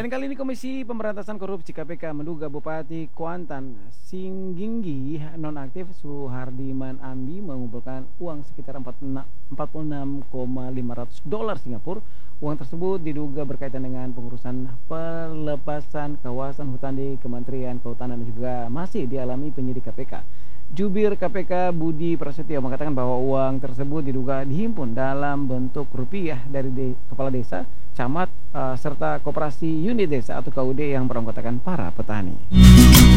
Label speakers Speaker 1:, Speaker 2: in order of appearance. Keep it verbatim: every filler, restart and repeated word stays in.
Speaker 1: Dan kali ini Komisi Pemberantasan Korupsi K P K menduga Bupati Kuantan Singginggi nonaktif Suhardiman Ambi mengumpulkan uang sekitar empat puluh enam koma lima ratus dolar Singapura. Uang tersebut diduga berkaitan dengan pengurusan pelepasan kawasan hutan di Kementerian Kehutanan dan juga masih dialami penyidik K P K. Jubir K P K Budi Prasetyo mengatakan bahwa uang tersebut diduga dihimpun dalam bentuk rupiah dari de kepala desa, camat, uh, serta koperasi unit desa atau K U D yang beranggotakan para petani.